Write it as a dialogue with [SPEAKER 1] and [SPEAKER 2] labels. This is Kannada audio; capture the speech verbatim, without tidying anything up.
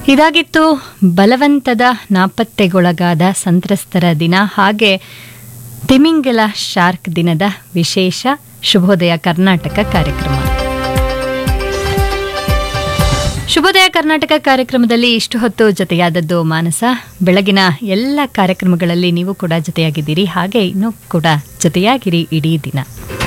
[SPEAKER 1] ಇದಾಗಿತ್ತು ಬಲವಂತದ ನಾಪತ್ತೆಗೊಳಗಾದ ಸಂತ್ರಸ್ತರ ದಿನ ಹಾಗೆ ತಿಮಿಂಗಲ ಶಾರ್ಕ್ ದಿನದ ವಿಶೇಷ ಶುಭೋದಯ ಕರ್ನಾಟಕ ಕಾರ್ಯಕ್ರಮ. ಶುಭೋದಯ ಕರ್ನಾಟಕ ಕಾರ್ಯಕ್ರಮದಲ್ಲಿ ಇಷ್ಟು ಹೊತ್ತು ಜೊತೆಯಾದದ್ದು ಮಾನಸ. ಬೆಳಗಿನ ಎಲ್ಲ ಕಾರ್ಯಕ್ರಮಗಳಲ್ಲಿ ನೀವು ಕೂಡ ಜೊತೆಯಾಗಿದ್ದೀರಿ, ಹಾಗೆ ಇನ್ನೂ ಕೂಡ ಜೊತೆಯಾಗಿರಿ ಇಡೀ ದಿನ.